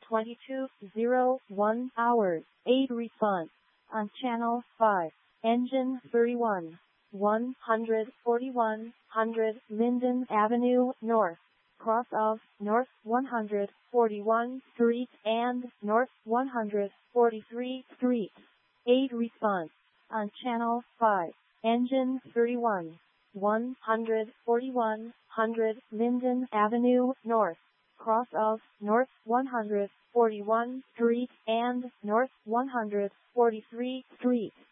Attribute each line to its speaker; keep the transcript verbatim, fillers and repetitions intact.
Speaker 1: twenty-two oh one hours, eight response. On channel five, engine thirty-one, one forty-one hundred Linden Avenue North, cross of North one hundred forty-one Street and North one hundred forty-three Street. eight response. On channel five, engine thirty-one, one forty-one hundred Linden Avenue North, cross of North one hundred forty-one Street and North one hundred forty-three Street.